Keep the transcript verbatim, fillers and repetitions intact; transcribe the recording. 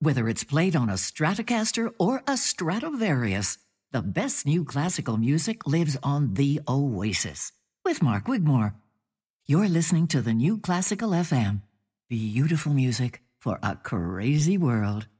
Whether it's played on a Stratocaster or a Stradivarius, the best new classical music lives on the Oasis with Mark Wigmore. You're listening to the New Classical F M. Beautiful music for a crazy world.